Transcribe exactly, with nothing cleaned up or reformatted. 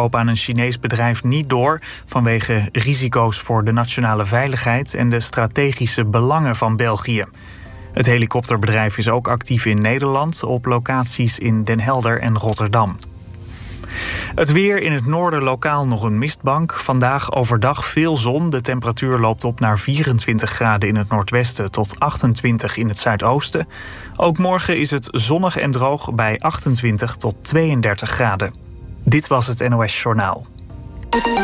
verkoop aan een Chinees bedrijf niet door vanwege risico's voor de nationale veiligheid en de strategische belangen van België. Het helikopterbedrijf is ook actief in Nederland op locaties in Den Helder en Rotterdam. Het weer: in het noorden lokaal nog een mistbank. Vandaag overdag veel zon. De temperatuur loopt op naar vierentwintig graden in het noordwesten tot achtentwintig in het zuidoosten. Ook morgen is het zonnig en droog bij achtentwintig tot tweeëndertig graden. Dit was het N O S Journaal.